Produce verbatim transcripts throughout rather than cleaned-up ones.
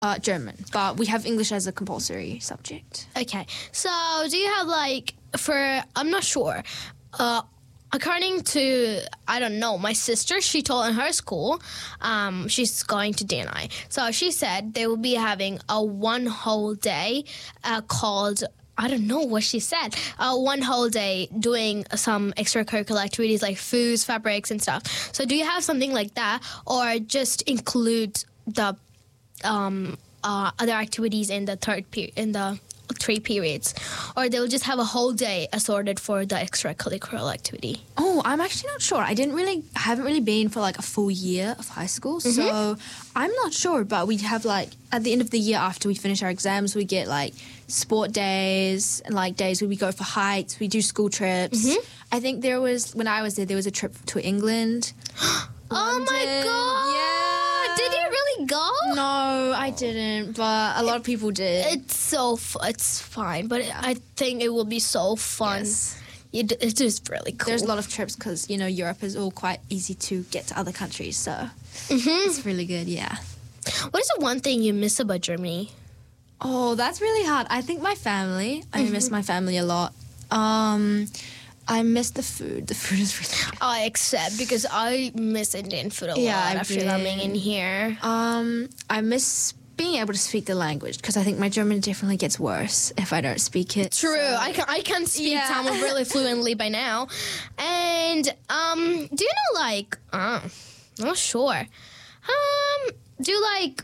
Uh, German, but we have English as a compulsory subject. Okay. So do you have like, for, I'm not sure, uh, according to, I don't know, my sister, she told in her school, um, she's going to D N I. So she said they will be having a one whole day uh, called, I don't know what she said, uh, one whole day doing some extracurricular activities like foods, fabrics, and stuff. So do you have something like that, or just include the um, uh, other activities in the third period, in the three periods, or they'll just have a whole day assorted for the extracurricular activity? Oh, I'm actually not sure. I didn't really, I haven't really been for like a full year of high school, Mm-hmm. so I'm not sure. But we have like at the end of the year after we finish our exams, we get like sport days and like days where we go for hikes. We do school trips. Mm-hmm. I think there was when I was there, there was a trip to England. Oh my London. god! Yeah. Did you really go? No, I didn't, but a lot of people did. It's so f- it's fine, but I think it will be so fun. Yes. It, it's just really cool. There's a lot of trips because, you know, Europe is all quite easy to get to other countries, so Mhm. it's really good, yeah. What is the one thing you miss about Germany? Oh, that's really hard. I think my family. I miss my family a lot. Um, I miss the food. The food is really good. I accept, because I miss Indian food a Yeah, lot I after bet. coming in here. Um, I miss being able to speak the language because I think my German definitely gets worse if I don't speak it. True, so- I can I can speak Yeah. Tamil really fluently by now. And um, do you know like uh, not sure. Um, do you like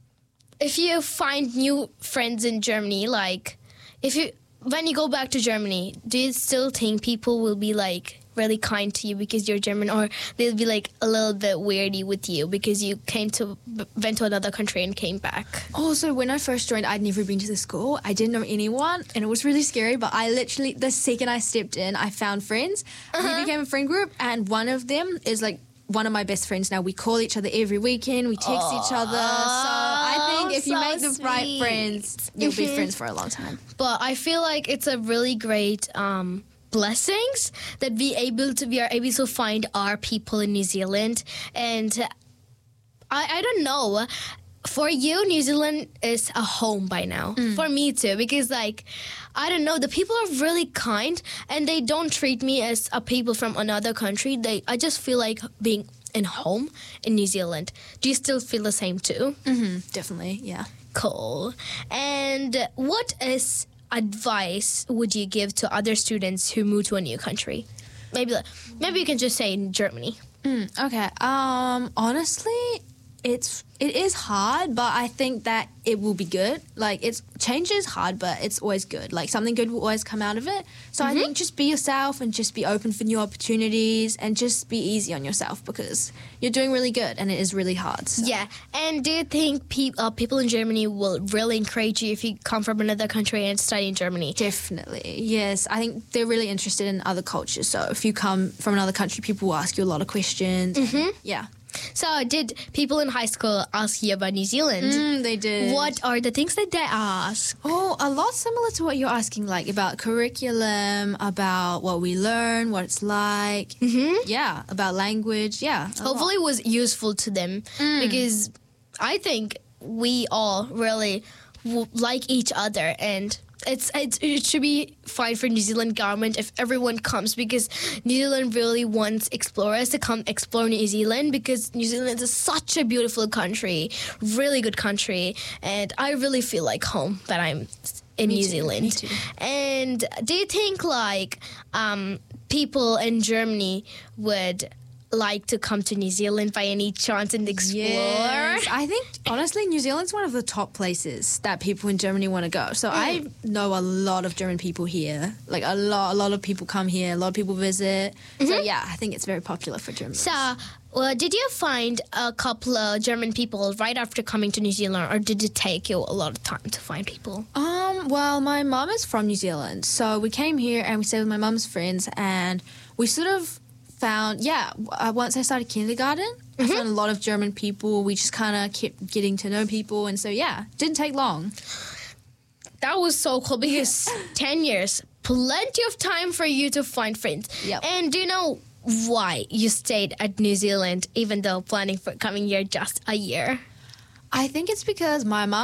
if you find new friends in Germany, like if you when you go back to Germany, do you still think people will be like really kind to you because you're German, or they'll be like a little bit weirdy with you because you came to went to another country and came back? Also, when I first joined, I'd never been to the school. I didn't know anyone, and it was really scary. But I literally, the second I stepped in, I found friends. We became a friend group, and one of them is like one of my best friends now. We call each other every weekend. We text each other. So I think if you so make the right sweet. friends, you'll be friends for a long time. But I feel like it's a really great um, blessings that we able to we are able to find our people in New Zealand. And I I don't know. For you, New Zealand is a home by now. For me too, because like I don't know, the people are really kind and they don't treat me as a people from another country. They I just feel like being in home in New Zealand. Do you still feel the same too? Mm-hmm, definitely, yeah. Cool. And what is advice would you give to other students who move to a new country? Maybe maybe you can just say in Germany. Mm, okay. Um, honestly, it's it is hard, but I think that it will be good. Like, it's change is hard, but it's always good. Like, something good will always come out of it. So I think just be yourself and just be open for new opportunities and just be easy on yourself because you're doing really good and it is really hard. So. Yeah. And do you think pe- uh, people in Germany will really encourage you if you come from another country and study in Germany? Definitely, yes. I think they're really interested in other cultures. So if you come from another country, people will ask you a lot of questions. Mm-hmm. Yeah. So did people in high school ask you about New Zealand? Mm, they did. What are the things that they ask? Oh, a lot similar to what you're asking, like about curriculum, about what we learn, what it's like. Mm-hmm. Yeah, about language. Yeah. a Hopefully it was useful to them because I think we all really w- like each other, and it's, it's it should be fine for New Zealand government if everyone comes, because New Zealand really wants explorers to come explore New Zealand, because New Zealand is such a beautiful country, really good country, and I really feel like home that I'm in New too, Zealand. me too. And do you think like um, people in Germany would like to come to New Zealand by any chance and explore? Yes. I think, honestly, New Zealand's one of the top places that people in Germany want to go. So I know a lot of German people here. Like, a lot, a lot of people come here. A lot of people visit. So, yeah, I think it's very popular for Germans. So, well, did you find a couple of German people right after coming to New Zealand, or did it take you a lot of time to find people? Um, well, my mum is from New Zealand. So we came here and we stayed with my mum's friends, and we sort of found, yeah, uh, once I started kindergarten, I found a lot of German people. We just kind of kept getting to know people. And so, yeah, didn't take long. That was so cool, because ten years, plenty of time for you to find friends. Yep. And do you know why you stayed at New Zealand even though planning for coming here just a year? I think it's because my mum